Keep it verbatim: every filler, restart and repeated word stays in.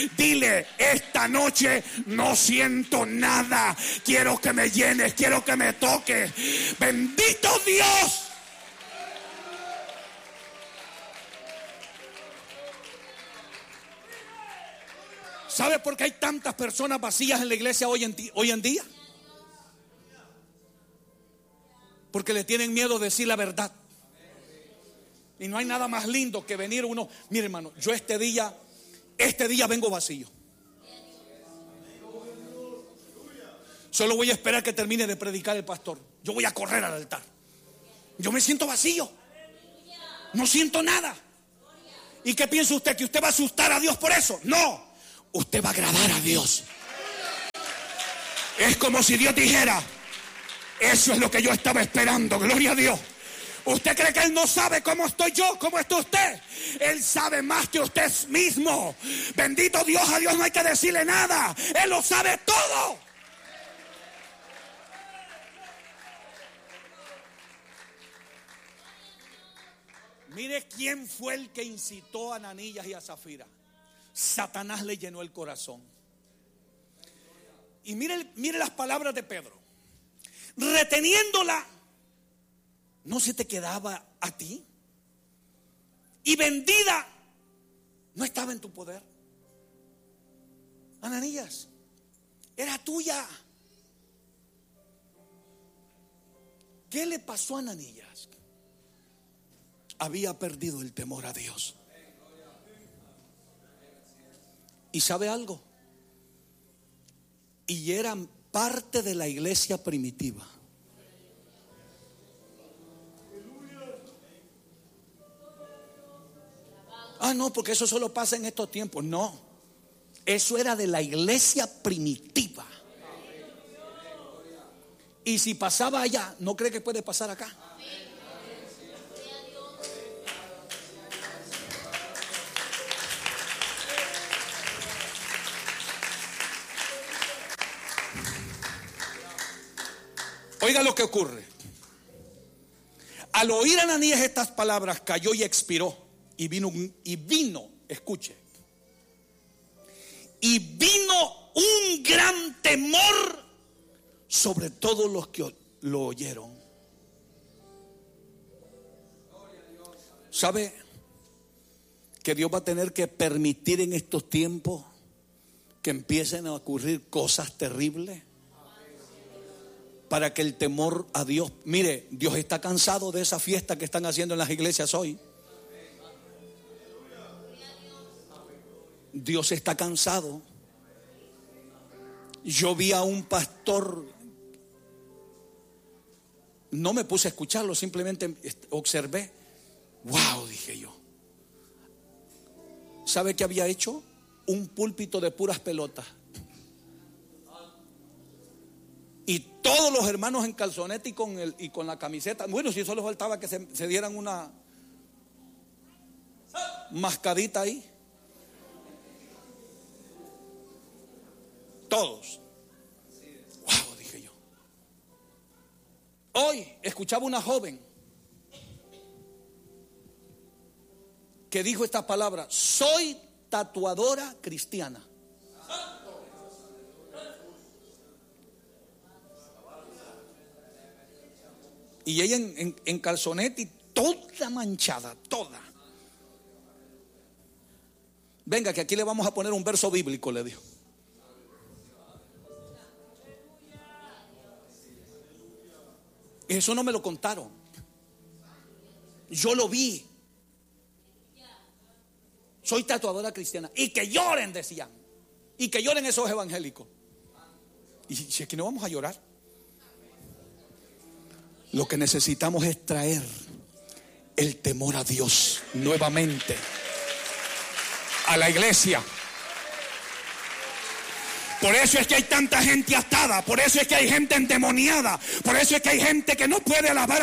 Dile, esta noche no siento nada. Quiero que me llenes, quiero que me toques. Bendito Dios. ¿Sabe por qué hay tantas personas vacías en la iglesia hoy en, hoy en día? Porque le tienen miedo de decir la verdad. Y no hay nada más lindo que venir uno. Mire, hermano, yo este día, este día vengo vacío. Solo voy a esperar que termine de predicar el pastor. Yo voy a correr al altar. Yo me siento vacío. No siento nada. ¿Y qué piensa usted? ¿Que usted va a asustar a Dios por eso? No. Usted va a agradar a Dios. Es como si Dios dijera: eso es lo que yo estaba esperando, gloria a Dios. ¿Usted cree que Él no sabe cómo estoy yo, cómo está usted? Él sabe más que usted mismo. Bendito Dios, a Dios no hay que decirle nada. Él lo sabe todo. Mire quién fue el que incitó a Ananías y a Zafira. Satanás le llenó el corazón. Y mire, mire las palabras de Pedro. Reteniéndola, ¿no se te quedaba a ti? Y vendida, ¿no estaba en tu poder? Ananías, era tuya. ¿Qué le pasó a Ananías? Había perdido el temor a Dios. ¿Y sabe algo? Y eran parte de la iglesia primitiva. Ah, no, porque eso solo pasa en estos tiempos. No, eso era de la iglesia primitiva. Y si pasaba allá, ¿no cree que puede pasar acá? Oiga lo que ocurre. Al oír a Ananías estas palabras, cayó y expiró. Y vino, y vino, escuche. Y vino un gran temor sobre todos los que lo oyeron. ¿Sabe que Dios va a tener que permitir en estos tiempos que empiecen a ocurrir cosas terribles? Para que el temor a Dios, mire, Dios está cansado de esa fiesta que están haciendo en las iglesias hoy. Dios está cansado. Yo vi a un pastor, no me puse a escucharlo, simplemente observé. Wow, dije yo. ¿Sabe qué había hecho? Un púlpito de puras pelotas. Y todos los hermanos en calzonete y con, el, y con la camiseta. Bueno, si solo faltaba que se, se dieran una mascadita ahí. Todos. Wow, dije yo. Hoy escuchaba una joven que dijo esta palabra: soy tatuadora cristiana. Y ella en, en, en calzonete y toda manchada, toda. Venga, que aquí le vamos a poner un verso bíblico, le dijo. Eso no me lo contaron. Yo lo vi. Soy tatuadora cristiana. Y que lloren, decían. Y que lloren esos evangélicos. Y si es que no vamos a llorar. Lo que necesitamos es traer el temor a Dios nuevamente a la iglesia. Por eso es que hay tanta gente atada, por eso es que hay gente endemoniada, por eso es que hay gente que no puede alabar a